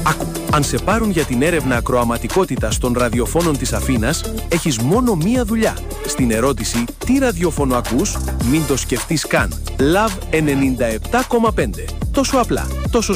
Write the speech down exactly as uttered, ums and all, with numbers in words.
Άκου, αν σε πάρουν για την έρευνα ακροαματικότητας των ραδιοφώνων της Αθήνας, έχεις μόνο μία δουλειά. Στην ερώτηση «Τι ραδιόφωνο ακούς?» μην το σκεφτείς καν. Λαβ ενενήντα επτά κόμμα πέντε. Τόσο απλά, τόσο